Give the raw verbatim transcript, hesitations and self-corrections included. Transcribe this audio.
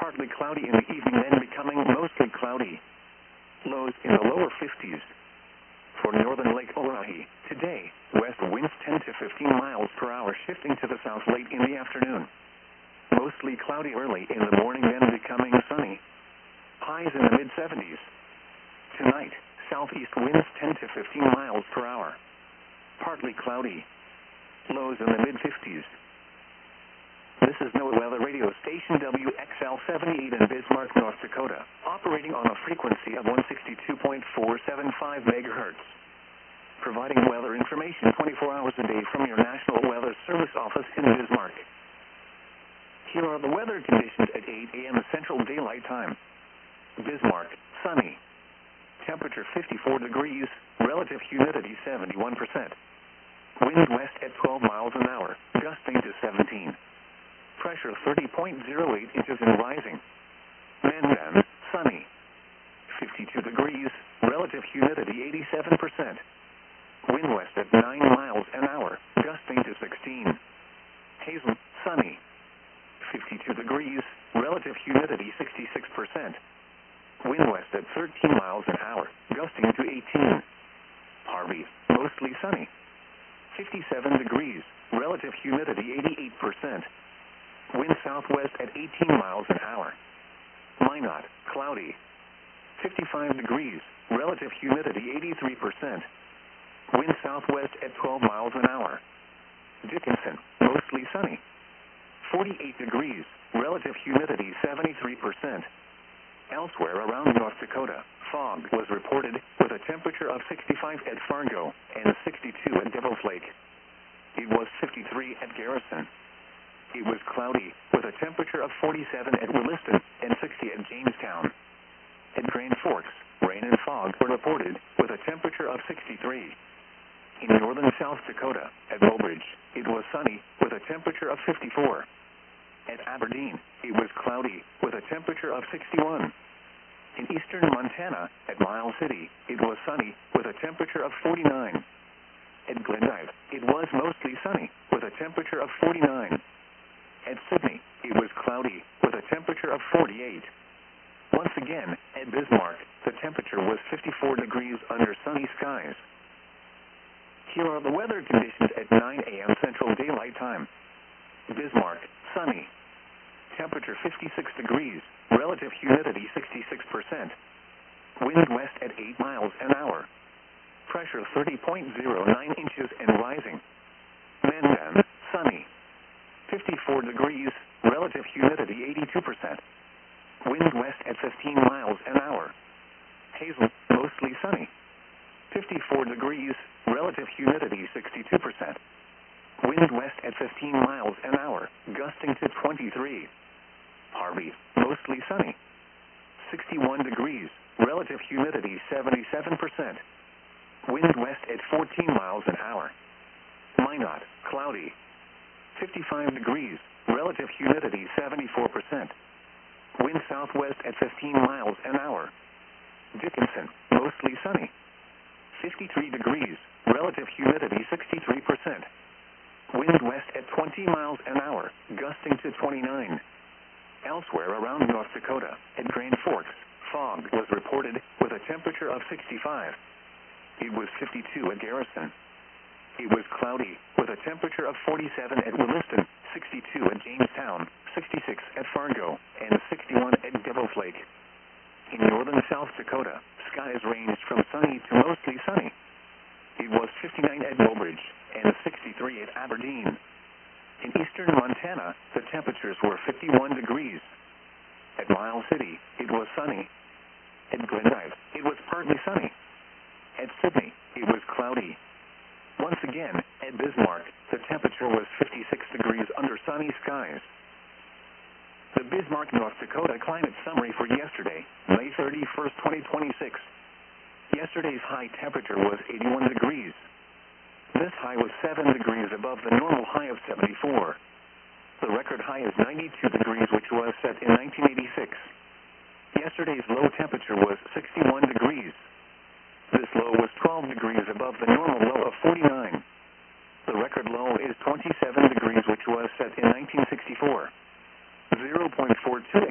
partly cloudy in the evening, then becoming mostly cloudy. Lows in the lower fifties. For northern Lake Oahe, today, west winds ten to fifteen miles per hour, shifting to the south late in the afternoon. Mostly cloudy early in the morning, then becoming sunny. Highs in the mid-seventies. Tonight, southeast winds ten to fifteen miles per hour. Partly cloudy. Lows in the mid-fifties. This is NOAA Weather Radio Station W X L seventy-eight in Bismarck, North Dakota, operating on a frequency of one sixty-two point four seven five megahertz. Providing weather information twenty-four hours a day from your National Weather Service office in Bismarck. Here are the weather conditions at eight A M Central Daylight Time. Bismarck, sunny. Temperature fifty-four degrees, relative humidity seventy-one percent. Wind west at twelve miles an hour, gusting to seventeen. Pressure thirty point zero eight inches and rising. Mandan, sunny. fifty-two degrees, relative humidity eighty-seven percent. Wind west at nine miles an hour, gusting to sixteen. Hazen, sunny. fifty-two degrees, relative humidity sixty-six percent. Wind west at thirteen miles an hour, gusting to eighteen. Harvey, mostly sunny. fifty-seven degrees, relative humidity eighty-eight percent. Wind southwest at eighteen miles an hour. Minot, cloudy. fifty-five degrees, relative humidity eighty-three percent. Wind southwest at twelve miles an hour. Dickinson, mostly sunny. forty-eight degrees, relative humidity seventy-three percent. Elsewhere around North Dakota, fog was reported with a temperature of sixty-five at Fargo and sixty-two at Devil's Lake. It was fifty-three at Garrison. It was cloudy with a temperature of forty-seven at Williston and sixty at Jamestown. At Grand Forks, rain and fog were reported with a temperature of sixty-three. In northern South Dakota, at Mobridge, it was sunny with a temperature of fifty-four. At Aberdeen, it was cloudy with a temperature of sixty-one. In eastern Montana, at Miles City, it was sunny with a temperature of forty-nine. At Glendive, it was mostly sunny with a temperature of forty-nine. At Sydney, it was cloudy with a temperature of forty-eight. Once again, at Bismarck, the temperature was fifty-four degrees under sunny skies. Here are the weather conditions at nine A M Central Daylight Time. Bismarck, sunny. Temperature fifty-six degrees, relative humidity sixty-six percent. Wind west at eight miles an hour. Pressure thirty point zero nine inches and rising. Mandan, sunny. fifty-four degrees, relative humidity eighty-two percent. Wind west at fifteen miles an hour. Hazel, mostly sunny. fifty-four degrees, relative humidity sixty-two percent. Wind west at fifteen miles an hour, gusting to twenty-three. Harvey, mostly sunny. sixty-one degrees, relative humidity seventy-seven percent. Wind west at fourteen miles an hour. Minot, cloudy. fifty-five degrees, relative humidity seventy-four percent. Wind southwest at fifteen miles an hour. Dickinson, mostly sunny. fifty-three degrees, relative humidity sixty-three percent. Wind west at twenty miles an hour, gusting to twenty-nine. Elsewhere around North Dakota, at Grand Forks, fog was reported with a temperature of sixty-five. It was fifty-two at Garrison. It was cloudy with a temperature of forty-seven at Williston, sixty-two at Jamestown, sixty-six at Fargo, and sixty-one at Devil's Lake. In northern South Dakota, skies ranged from sunny to mostly sunny. It was fifty-nine at Mobridge and sixty-three at Aberdeen. In eastern Montana, the temperatures were fifty-one degrees. At Miles City, it was sunny. At Glendive, it was partly sunny. At Sydney, it was cloudy. Once again, at Bismarck, the temperature was fifty-six degrees under sunny skies. The Bismarck, North Dakota climate summary for yesterday, May thirty-first, twenty twenty-six. Yesterday's high temperature was eighty-one degrees. This high was seven degrees above the normal high of seventy-four. The record high is ninety-two degrees, which was set in nineteen eighty-six. Yesterday's low temperature was sixty-one degrees. This low was twelve degrees above the normal low of forty-nine. The record low is twenty-seven degrees, which was set in nineteen sixty-four. zero point four two